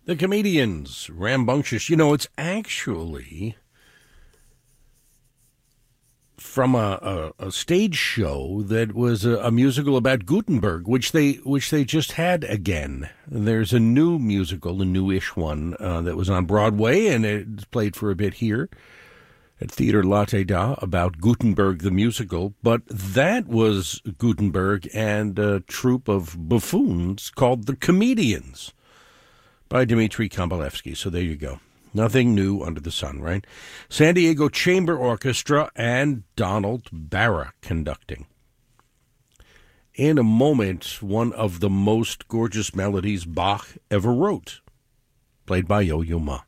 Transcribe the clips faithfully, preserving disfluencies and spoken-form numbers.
The Comedians, Rambunctious. You know, it's actually from a, a, a stage show that was a, a musical about Gutenberg, which they which they just had again. There's a new musical, a newish one, uh, that was on Broadway, and it's played for a bit here at Theatre Latte Da about Gutenberg the musical. But that was Gutenberg and a troupe of buffoons called the Comedians by Dmitri Kombolevsky. So there you go. Nothing new under the sun, right? San Diego Chamber Orchestra and Donald Barra conducting. In a moment, one of the most gorgeous melodies Bach ever wrote, played by Yo-Yo Ma.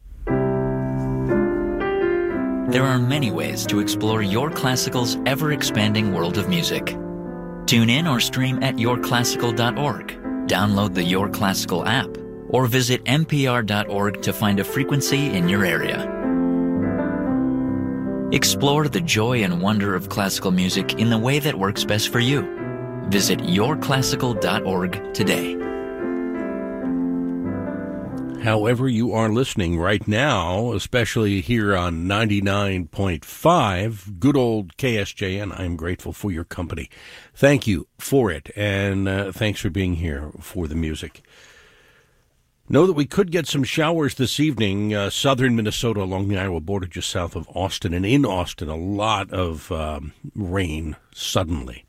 There are many ways to explore Your Classical's ever-expanding world of music. Tune in or stream at your classical dot org, download the Your Classical app, or visit n p r dot org to find a frequency in your area. Explore the joy and wonder of classical music in the way that works best for you. Visit your classical dot org today. However you are listening right now, especially here on ninety-nine point five, good old K S J N, I'm grateful for your company. Thank you for it, and uh, thanks for being here for the music. Know that we could get some showers this evening, uh, southern Minnesota along the Iowa border just south of Austin. And in Austin, a lot of um, rain suddenly.